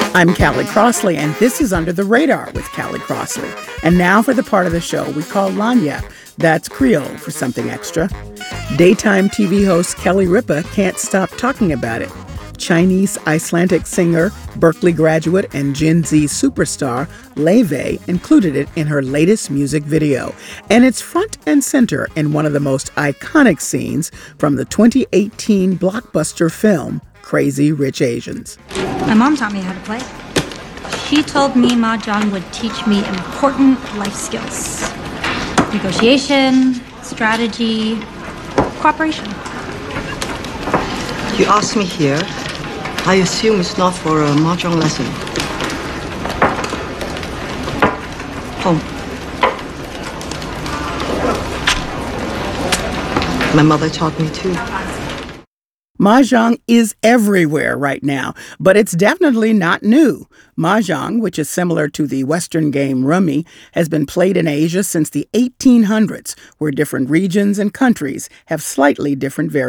I'm Callie Crossley, and this is Under the Radar with Callie Crossley. And now for the part of the show we call Lagniappe. That's Creole for something extra. Daytime TV host Kelly Ripa can't stop talking about it. Chinese Icelandic singer, Berkeley graduate, and Gen Z superstar Laufey included it in her latest music video. And it's front and center in one of the most iconic scenes from the 2018 blockbuster film, Crazy Rich Asians. My mom taught me how to play. She told me Mahjong would teach me important life skills. Negotiation, strategy, cooperation. You asked me here. I assume it's not for a Mahjong lesson. Home. My mother taught me too. Mahjong is everywhere right now, but it's definitely not new. Mahjong, which is similar to the Western game Rummy, has been played in Asia since the 1800s, where different regions and countries have slightly different variations.